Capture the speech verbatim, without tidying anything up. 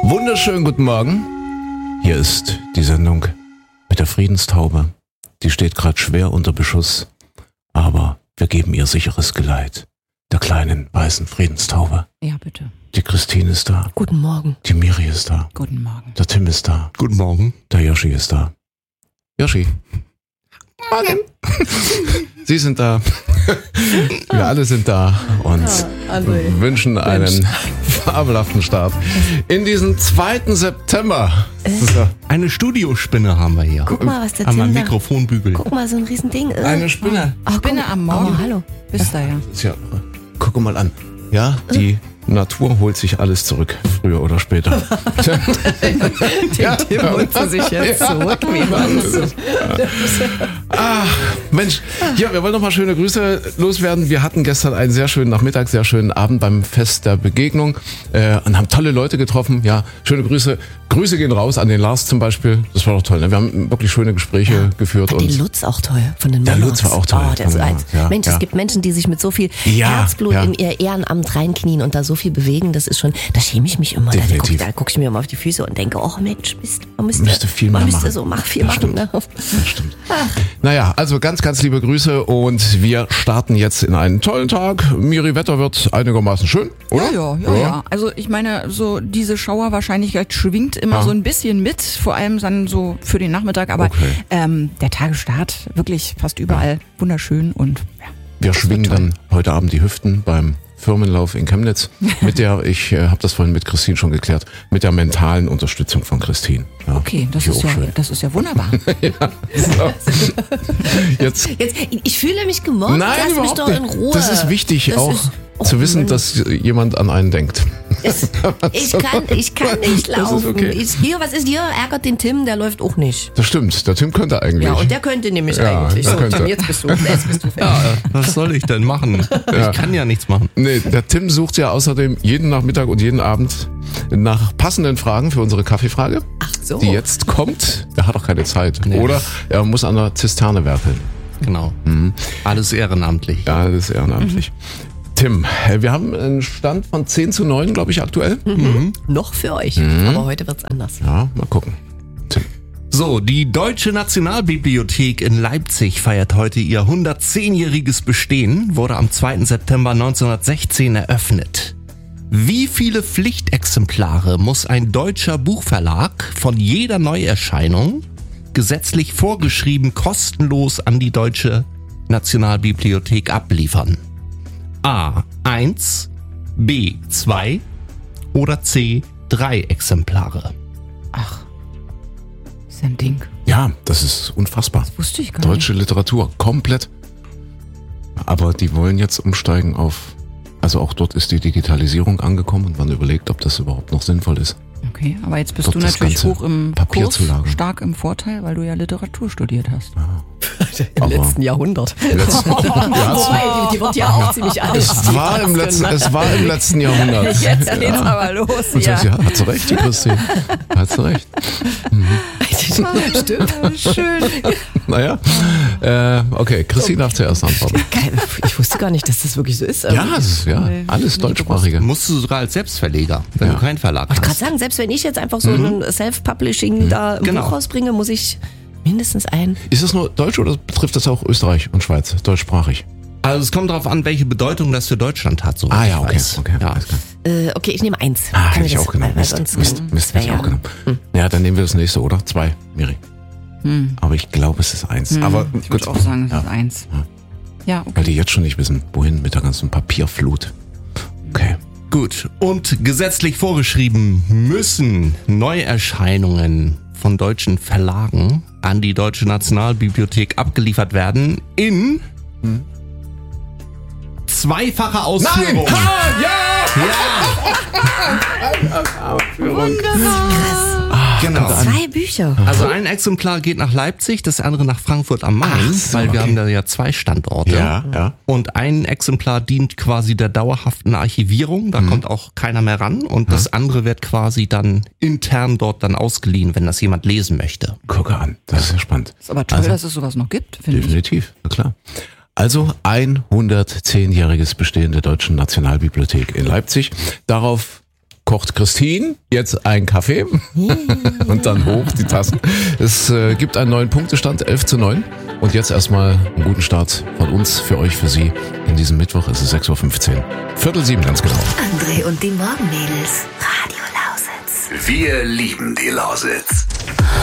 Wunderschönen guten Morgen. Hier ist die Sendung mit der Friedenstaube. Die steht gerade schwer unter Beschuss, aber wir geben ihr sicheres Geleit. Der kleinen weißen Friedenstaube. Ja, bitte. Die Christine ist da. Guten Morgen. Die Miri ist da. Guten Morgen. Der Tim ist da. Guten Morgen. Der Yoshi ist da. Yoshi. Morgen. Sie sind da. Wir alle sind da und Ja, André. wünschen einen fabelhaften Start in diesen zweiten September. Das ist ja Eine Studiospinne haben wir hier. Guck mal, was der Am Tim da... Mikrofonbügel. Guck mal, so ein Riesending. Äh. eine Spinne. Ach, Spinne guck- am Morgen. Oh, hallo. Bist da ja. Das ist ja, guck mal an. Ja, die Natur holt sich alles zurück, früher oder später. Den Tim holt sie sich jetzt zurück. Wie war's? Ach, Mensch, ja, wir wollen noch mal schöne Grüße loswerden. Wir hatten gestern einen sehr schönen Nachmittag, sehr schönen Abend beim Fest der Begegnung äh, und haben tolle Leute getroffen. Ja, schöne Grüße. Grüße gehen raus an den Lars zum Beispiel. Das war doch toll. Ne? Wir haben wirklich schöne Gespräche ja. geführt. Fand und den Lutz auch toll von den Der Monarchs. Lutz war auch toll. Oh, der ist so eins. Ja, Mensch, ja. es gibt Menschen, die sich mit so viel Ja, Herzblut ja. in ihr Ehrenamt reinknien und da so viel bewegen. Das ist schon, da schäme ich mich immer. Da Definitiv. gucke ich, da guck ich mir immer auf die Füße und denke, oh Mensch, Mist, man müsste, Müsste viel mehr man müsste machen. so mach viel Das machen. stimmt. Ne? Das stimmt. Naja, also ganz, ganz liebe Grüße und wir starten jetzt in einen tollen Tag. Miri, Wetter wird einigermaßen schön, oder? Ja, ja, ja, ja. Also ich meine, so diese Schauerwahrscheinlichkeit schwingt immer Ja. so ein bisschen mit, vor allem dann so für den Nachmittag. Aber Okay. ähm, der Tagesstart wirklich fast überall wunderschön und ja. Wir Das schwingen wird toll. dann heute Abend die Hüften beim Firmenlauf in Chemnitz mit der, ich äh, habe das vorhin mit Christine schon geklärt, mit der mentalen Unterstützung von Christine. Ja, Okay, das hier ist auch ja, schön. das ist ja wunderbar. Jetzt, Jetzt, ich fühle mich gemobbt. nein, Lass mich überhaupt doch nicht. in Ruhe. Das ist wichtig, Das auch ist- oh, zu wissen, Mann. dass jemand an einen denkt. Es, ich, kann, ich kann nicht Das ist laufen. okay. Ich, hier, was ist hier? Ärgert den Tim, der läuft auch nicht. Das stimmt, der Tim könnte eigentlich. Ja, und der könnte nämlich Ja, eigentlich. der So, könnte. Tim, jetzt bist du, jetzt bist du fertig. Was soll ich denn machen? Ja. Ich kann ja nichts machen. Nee, der Tim sucht ja außerdem jeden Nachmittag und jeden Abend nach passenden Fragen für unsere Kaffeefrage, Ach so. die jetzt kommt. Er hat doch keine Zeit. Nee. Oder er muss an der Zisterne werkeln. Genau. Alles ehrenamtlich. Ja, das ist ehrenamtlich. Tim, äh, wir haben einen Stand von zehn zu neun, glaube ich, aktuell. Noch für euch. Mhm. Aber heute wird's anders. Ja, mal gucken. Tim. So, die Deutsche Nationalbibliothek in Leipzig feiert heute ihr hundertzehnjähriges Bestehen, wurde am zweiten September neunzehnhundertsechzehn eröffnet. Wie viele Pflichtexemplare muss ein deutscher Buchverlag von jeder Neuerscheinung gesetzlich vorgeschrieben kostenlos an die Deutsche Nationalbibliothek abliefern? A eins, B zwei oder C drei Exemplare? Ach, ist ein Ding. Ja, das ist unfassbar. Wusste ich gar Deutsche Literatur, komplett. Aber die wollen jetzt umsteigen auf, also auch dort ist die Digitalisierung angekommen und man überlegt, ob das überhaupt noch sinnvoll ist. nicht. Okay, aber jetzt bist Dort du das natürlich ganze hoch im Papier Kurs, zu lagern. stark im Vorteil, weil du ja Literatur studiert hast. Im Aber- letzten Jahrhundert. Letzten, ja, Wobei, die, die wird ja auch ziemlich alt. es, war im letzten, es war im letzten Jahrhundert. Jetzt geht's aber los, Und ja. ja. ja, hat sie recht, die Christine. Hat sie recht. Stimmt. Schön. Naja, äh, okay, Christine darf zuerst antworten. Geil, ich wusste gar nicht, dass das wirklich so ist. Ja, das ist, ja, alles deutschsprachige. Musst du sogar als Selbstverleger, wenn Ja. du keinen Verlag Ich wollte gerade hast. sagen, selbst wenn ich jetzt einfach so ein Self-Publishing da ein Genau. Buch rausbringe, muss ich mindestens ein. Ist das nur Deutsch oder betrifft das auch Österreich und Schweiz, deutschsprachig? Also es kommt darauf an, welche Bedeutung das für Deutschland hat. So Ah ich ja, okay, weiß. okay. Ja. alles klar. Äh, okay, ich nehme eins. Ah, Kann hätte ich ich das- auch genommen. weil Mist, sonst- Mist, Mist, wär hätte ich ja- auch genommen. Ja, dann nehmen wir das nächste, oder? Zwei, Miri. Aber ich glaube, es ist eins. Aber Ich gut, würde auch sagen, es ja, ist eins. Ja, okay. weil die jetzt schon nicht wissen, wohin mit der ganzen Papierflut. Okay. Gut. Und gesetzlich vorgeschrieben müssen Neuerscheinungen von deutschen Verlagen an die Deutsche Nationalbibliothek abgeliefert werden in zweifacher Ausführung. Ah, ja! Genau. Zwei Bücher. Also ein Exemplar geht nach Leipzig, das andere nach Frankfurt am Main, Ach so, weil wir okay. haben da ja zwei Standorte. Ja, ja. Und ein Exemplar dient quasi der dauerhaften Archivierung, da kommt auch keiner mehr ran. Und das andere wird quasi dann intern dort dann ausgeliehen, wenn das jemand lesen möchte. Gucke an, das ist ja spannend. Ist aber toll, Also, dass es sowas noch gibt, finde ich. definitiv, na klar. Also ein hundertzehnjähriges Bestehen der Deutschen Nationalbibliothek in Leipzig. Darauf kocht Christine jetzt einen Kaffee und dann hoch die Tassen. Es äh, gibt einen neuen Punktestand, elf zu neun. Und jetzt erstmal einen guten Start von uns, für euch, für Sie in diesem Mittwoch. Es ist sechs Uhr fünfzehn. Viertel sieben ganz genau. André und die Morgenmädels. Radio Lausitz. Wir lieben die Lausitz.